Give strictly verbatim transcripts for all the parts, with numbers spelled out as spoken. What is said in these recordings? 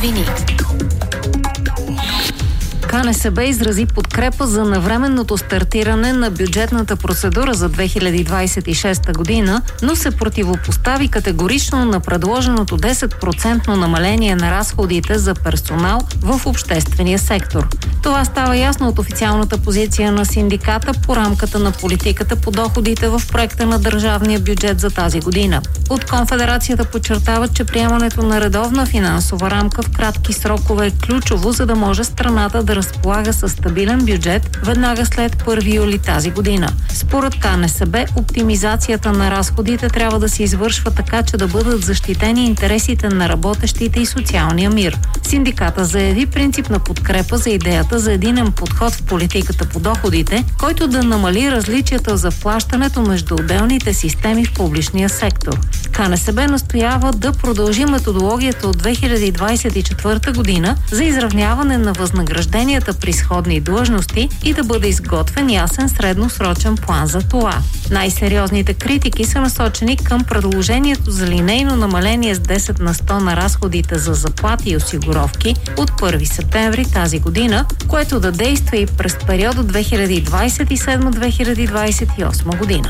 новини. КНСБ изрази подкрепа за навременното стартиране на бюджетната процедура за две хиляди двадесет и шеста година, но се противопостави категорично на предложеното десет процентно намаление на разходите за персонал в обществения сектор. Това става ясно от официалната позиция на синдиката по рамката на политиката по доходите в проекта на държавния бюджет за тази година. От Конфедерацията подчертават, че приемането на редовна финансова рамка в кратки срокове е ключово, за да може страната да разполага със стабилен бюджет веднага след първи юли тази година. Според КНСБ, оптимизацията на разходите трябва да се извършва така, че да бъдат защитени интересите на работещите и социалния мир. Синдиката заяви принципна подкрепа за идеята за единен подход в политиката по доходите, който да намали различията в заплащането между отделните системи в публичния сектор. КНСБ настоява да продължи методологията от две хиляди двадесет и четвърта година за изравняване на възнагражденията при сходни длъжности и да бъде изготвен ясен средносрочен план за това. Най-сериозните критики са насочени към предложението за линейно намаление с десет на сто на разходите за заплати и осигуровки от първи септември тази година, което да действа и през периода две хиляди двадесет и седма до две хиляди двадесет и осма година.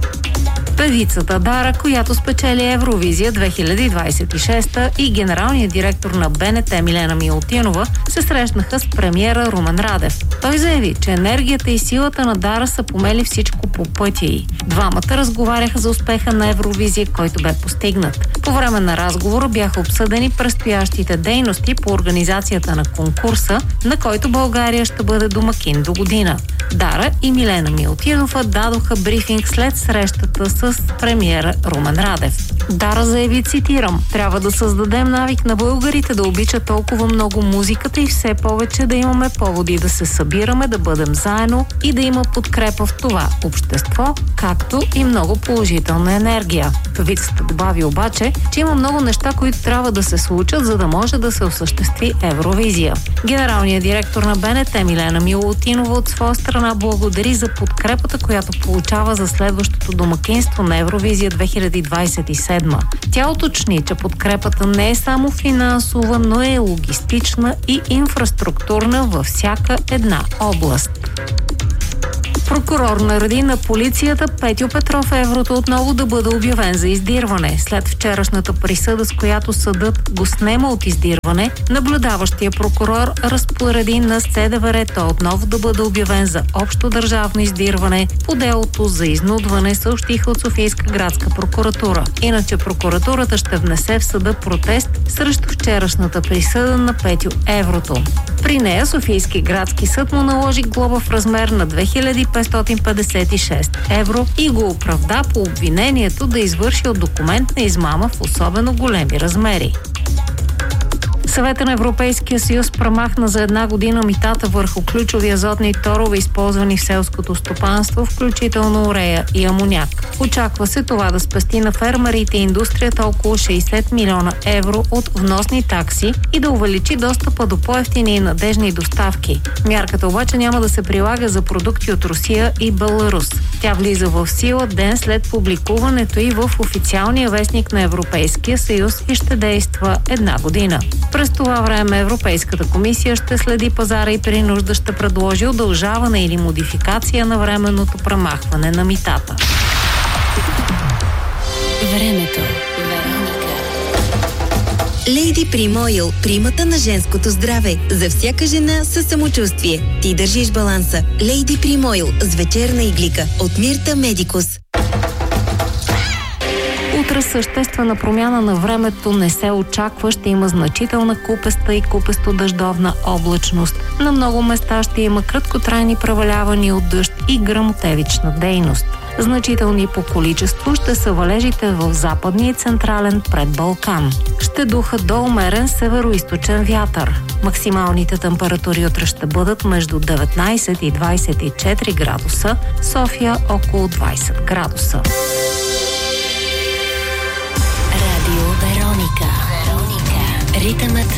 Певицата Дара, която спечели Евровизия две хиляди двадесет и шеста, и генералният директор на БНТ Милена Милутинова се срещнаха с премиера Румен Радев. Той заяви, че енергията и силата на Дара са помели всичко по пътя й. Двамата разговаряха за успеха на Евровизия, който бе постигнат. По време на разговора бяха обсъдени предстоящите дейности по организацията на конкурса, на който България ще бъде домакин до година. Дара и Милена Милутинова дадоха брифинг след срещата с премиера Румен Радев. Дара заяви, цитирам: "Трябва да създадем навик на българите да обичат толкова много музиката и все повече да имаме поводи да се събираме, да бъдем заедно и да има подкрепа в това общество, както и много положителна енергия." Певицата добави обаче, че има много неща, които трябва да се случат, за да може да се осъществи Евровизия. Генералният директор на БНТ Милена Милутинова от своя страна благодари за подкрепата, която получава за следващото домакинство на Евровизия две хиляди двадесет и седма. Тя уточни, че подкрепата не е само финансова, но е логистична и инфраструктурна във всяка една област. Прокурор нареди на полицията Петьо Петров Еврото отново да бъде обявен за издирване. След вчерашната присъда, с която съдът го снема от издирване, наблюдаващия прокурор разпореди на СДВР той отново да бъде обявен за общо държавно издирване по делото за изнудване, съобщиха от Софийска градска прокуратура. Иначе прокуратурата ще внесе в съда протест срещу вчерашната присъда на Петьо Еврото. При нея Софийски градски съд му наложи глоба в размер на две хиляди петстотин петдесет и шест евро и го оправда по обвинението да извърши от документна измама в особено големи размери. Съвета на Европейския съюз премахна за една година митата върху ключови азотни торове, използвани в селското стопанство, включително урея и амоняк. Очаква се това да спести на фермерите и индустрията около шейсет милиона евро от вносни такси и да увеличи достъпа до по-евтини и надежни доставки. Мярката обаче няма да се прилага за продукти от Русия и Беларус. Тя влиза в сила ден след публикуването и в официалния вестник на Европейския съюз и ще действа една година. През това време Европейската комисия ще следи пазара и при нужда ще предложи удължаване или модификация на временното премахване на митата. Времето. Лейди Прим Ойл. Примата на женското здраве. За всяка жена със самочувствие. Ти държиш баланса. Лейди Прим Ойл с вечерна иглика от Мирта Медикус. Утре съществена промяна на времето не се очаква. Ще има значителна купеста и купесто-дъждовна облачност. На много места ще има краткотрайни превалявания от дъжд и гръмотевична дейност. Значителни по количество ще са валежите в западния и централен предбалкан. Ще духа до умерен североизточен вятър. Максималните температури утре ще бъдат между деветнайсет и двайсет и четири градуса, София около двайсет градуса. Радио Вероника. Ритъмът